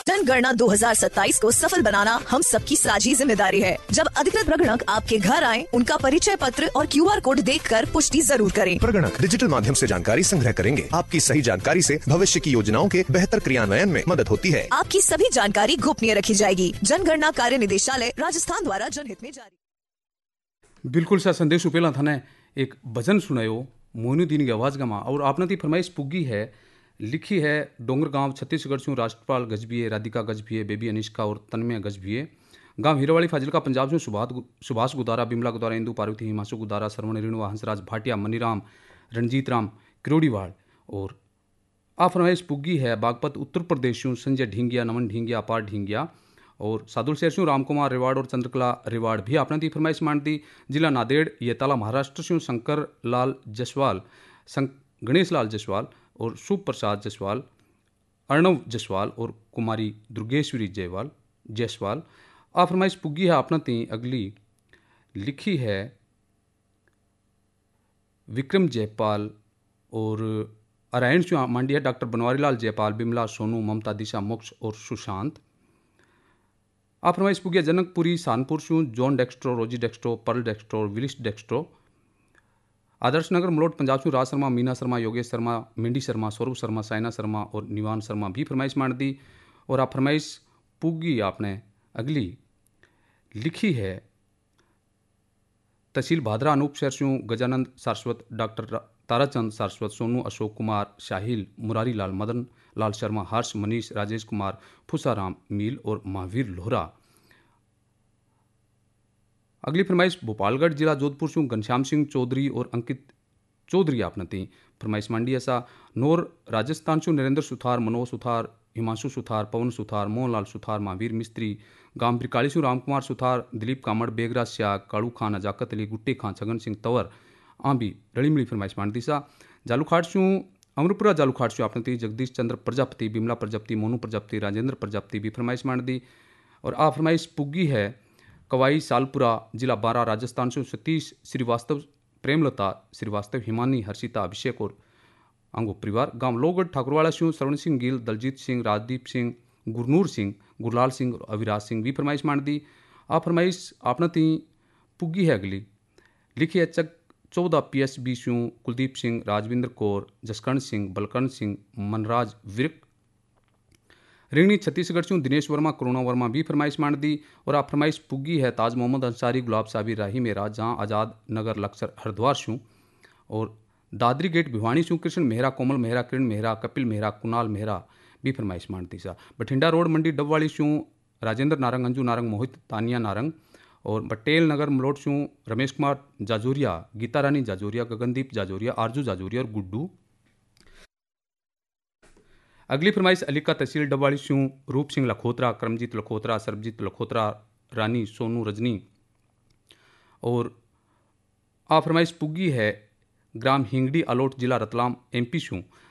जनगणना 2027 को सफल बनाना हम सबकी साझी जिम्मेदारी है। जब अधिकृत प्रगणक आपके घर आए, उनका परिचय पत्र और QR कोड देखकर पुष्टि जरूर करें। प्रगणक डिजिटल माध्यम से जानकारी संग्रह करेंगे। आपकी सही जानकारी से भविष्य की योजनाओं के बेहतर क्रियान्वयन में मदद होती है। आपकी सभी जानकारी गोपनीय रखी जाएगी। जनगणना कार्य निदेशालय राजस्थान द्वारा जनहित में जारी। बिल्कुल सा संदेश उपेला थाने एक भजन सुनायो मोइनुद्दीन की आवाज गामा और आपने ती फरमाइश पुगी है, लिखी है डोंगर गांव छत्तीसगढ़ से राष्ट्रपाल गजभिये, राधिका गजभिये, बेबी अनिष्का और तन्मय गजभिये, गांव हीरावाड़ी फाजिलका पंजाब से सुभाष गुदारा, बिमला गुदारा, इंदू पार्वती, हिमांशु गुदारा, सरवण रेणुआ, हंसराज भाटिया, मनीराम, रणजीत राम किरोड़ीवाड़। और आ फरमाइश पुगी है बागपत उत्तर प्रदेश से संजय ढींगिया, नमन ढींगिया, अपार ढींगिया और सादुल शहर से रामकुमार रिवाड़ और चंद्रकला रिवाड़ भी आपने दी फरमाइश मान दी। जिला नांदेड़ येताला महाराष्ट्र से शंकर लाल जसवाल, गणेश लाल जसवाल और शुभ प्रसाद जसवाल, अर्णव जसवाल और कुमारी दुर्गेश्वरी जयसवाल। आ फरमाइश पुगी है आपने ती अगली, लिखी है विक्रम जयपाल और अरायण से मांडिया, डॉक्टर बनवारी लाल जयपाल, बिमला, सोनू, ममता, दिशा, मोक्ष और सुशांत। आ फरमाइश पुगिया जनकपुरी, सानपुर से जॉन डेक्स्ट्रो, रोजी डेक्स्ट्रो, पर्ल डेक्स्ट्रो और विलिस डेक्स्ट्रो। आदर्श नगर मलोट पंजाब से राज शर्मा, मीना शर्मा, योगेश शर्मा, मिंडी शर्मा, सौरभ शर्मा, साइना शर्मा और निवान शर्मा भी फरमाइश मान दी। और आप फरमाइश पुगी आपने अगली, लिखी है तहसील भादरा, अनूप शहर से गजानंद सारस्वत, डॉक्टर ताराचंद सारस्वत, सोनू, अशोक कुमार, शाहिल, मुरारी लाल, मदन लाल शर्मा, हर्ष, मनीष, राजेश कुमार, फुसाराम मील और महावीर लोहरा। अगली फरमाइश भोपालगढ़ जिला जोधपुर से घनश्याम सिंह चौधरी और अंकित चौधरी आपने ती फरमाइश मांडी। ऐसा नौर राजस्थान से नरेंद्र सुथार, मनोज सुथार, हिमांशु सुथार, पवन सुथार, मोहनलाल सुथार, महावीर मिस्त्री, गांव ब्रिकाली से रामकुमार सुथार, दिलीप कामड़, बेगराज शाह, काड़ू खान, अजाकत अली, गुट्टे खां, छगन सिंह तंवर आंबी रलीमड़ी फरमाइश मान दी। सा जालूखाट से अमरपुरा जालूखाट से आपने ती जगदीश चंद्र प्रजापति, बिमला प्रजापति, मोनू प्रजापति, राजेंद्र प्रजापति भी फरमाइश मान दी। और आ फरमाइश पुगी है कवाई सालपुरा जिला बारा राजस्थान से सतीश श्रीवास्तव, प्रेमलता श्रीवास्तव, हिमानी, हर्षिता, अभिषेक और अंगो परिवार। गांव लोगढ़ ठाकुरवाड़ा से श्रवण सिंह गिल, दलजीत सिंह, राजदीप सिंह, गुरनूर सिंह, गुरलाल सिंह और अविराज सिंह भी फरमाइश मान दी। आ फरमाइश आपने ती पुगी है अगली, लिखी है 14 PSB से कुलदीप सिंह, राजविंद्र कौर, जसकर्ण सिंह, बलकर्ण सिंह, मनराज विरक। रिंगनी छत्तीसगढ़ से दिनेश वर्मा, करुणा वर्मा भी फरमाइश मान दी। और आप फरमाइश पुगी है ताज मोहम्मद अंसारी, गुलाब साबिर, राही मेरा, जहां आज़ाद नगर लक्सर हरिद्वार से और दादरी गेट भिवानी से कृष्ण मेहरा, कोमल मेहरा, किरण मेहरा, कपिल मेहरा, कुणाल मेहरा भी फरमाइश मान दी। सा बठिंडा रोड मंडी डबवाड़ी से राजेंद्र नारंग, अंजू नारंग, मोहित, तानिया नारंग और बटेल नगर मलोट से रमेश कुमार जाजोरिया, गीता रानी जाजोरिया, गगनदीप जाजोरिया, आरजू जाजोरिया और गुड्डू। अगली फरमाइश अलीका तहसील डबवाड़ी से रूप सिंह लखोत्रा, करमजीत लखोत्रा, सरबजीत लखोत्रा, रानी, सोनू, रजनी। और आ फरमाइश पुगी है ग्राम हिंगड़ी, अलोट, जिला रतलाम, MP से